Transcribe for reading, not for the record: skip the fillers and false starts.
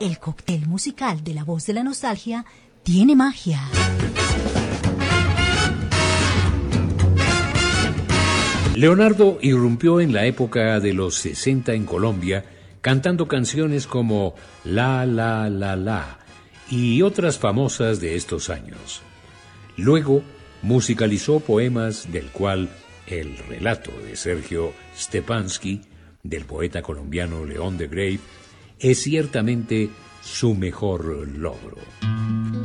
El cóctel musical de La Voz de la Nostalgia tiene magia. Leonardo irrumpió en la época de los 60 en Colombia, cantando canciones como La La La La y otras famosas de estos años. Luego musicalizó poemas del cual el relato de Sergio Stepanski, del poeta colombiano León de Greiff, es ciertamente su mejor logro.